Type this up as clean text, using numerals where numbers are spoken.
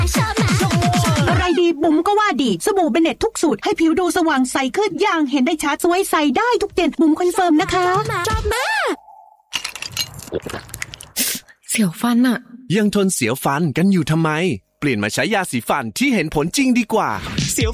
อะไรดีบุ๋มก็ว่าดีสบู่เบเน็ตทุกสูตรให้ผิวดูสว่างใสขึ้นอย่างเห็นได้ชัดสวยใสได้ทุกเย็นบุ๋มคอนเฟิร์มนะคะชอบมากเสียวฟันอะยังทนเสียวฟันกันอยู่ทำไมเปลี่ยนมาใช้ยาสีฟันที่เห็นผลจริงดีกว่า